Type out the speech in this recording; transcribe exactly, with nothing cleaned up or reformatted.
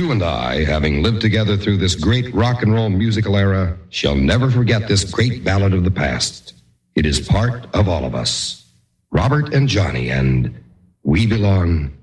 You and I, having lived together through this great rock and roll musical era, shall never forget this great ballad of the past. It is part of all of us. Robert and Johnny and We Belong